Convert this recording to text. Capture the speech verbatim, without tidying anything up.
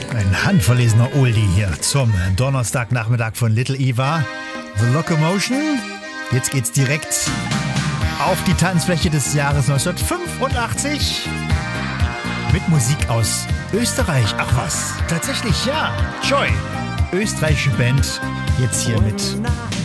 Ein handverlesener Oldie hier zum Donnerstagnachmittag von Little Eva. The Locomotion. Jetzt geht's direkt auf die Tanzfläche des Jahres neunzehnhundertfünfundachtzig mit Musik aus Österreich. Ach was, tatsächlich, ja. Joy, österreichische Band, jetzt hier mit